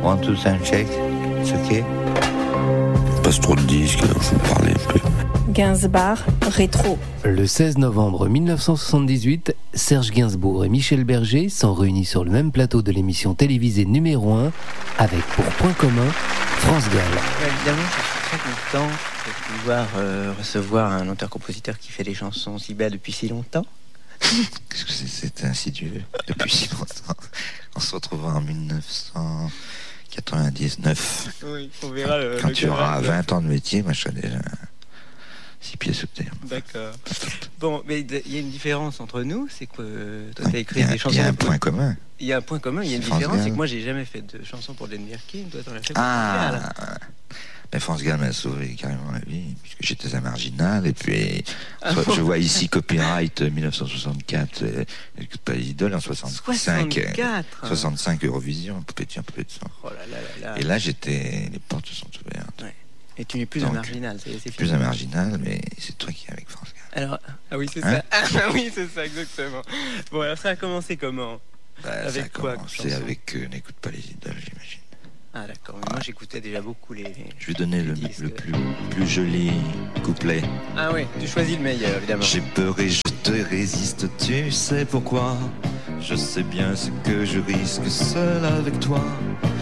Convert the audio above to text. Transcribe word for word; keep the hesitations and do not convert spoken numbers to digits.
One, two, sound check. It's okay. Passe trop de disques, alors faut parler un peu. Gainsbourg, rétro. Le seize novembre mille neuf cent soixante-dix-huit, Serge Gainsbourg et Michel Berger sont réunis sur le même plateau de l'émission télévisée numéro un avec pour point commun France Gall. Ouais, évidemment, je suis très content de pouvoir euh, recevoir un auteur-compositeur qui fait des chansons si belles depuis si longtemps. Qu'est-ce que c'est, c'est insidieux depuis si longtemps. On se retrouvera en dix-neuf cent quatre-vingt-dix-neuf. Oui, on verra le, Quand le tu auras vingt ans de métier, moi je serai déjà six pieds sous terre. D'accord. Bon, mais il y a une différence entre nous, c'est que euh, toi, tu as écrit Il y a- des chansons. Il y a un pour- point commun. Il y a un point commun, il y a une C'est France différence, c'est Gall. que moi, j'ai jamais fait de chansons pour Jane Birkin. Toi, t'en as fait pour France Gall. Ah, mais France Gall m'a sauvé carrément la vie, puisque j'étais un marginal. Et puis, Ah soit- bon je vois ici copyright euh, mille neuf cent soixante-quatre, euh, Écoute pas les idoles en soixante-cinq. soixante-quatre. soixante-cinq Eurovision, poupée de chien, poupée de sang. Oh là là là là. Et là, j'étais, les portes se sont ouvertes. Ouais. Et tu n'es plus Donc, un marginal, c'est, c'est Plus fini. un marginal, mais c'est toi qui es avec France Gall. Alors, ah oui, c'est Hein ça. Ah oui, c'est ça, exactement. Bon, alors ça a commencé comment? Bah, Avec ça a quoi comme commencé chanson avec euh, N'écoute pas les idoles, j'imagine. Ah d'accord, mais moi j'écoutais déjà beaucoup les... Je vais donner le, disques. le plus, plus joli couplet. Ah oui, tu choisis le meilleur, évidemment. J'ai peur et je te résiste, tu sais pourquoi. Je sais bien ce que je risque seul avec toi.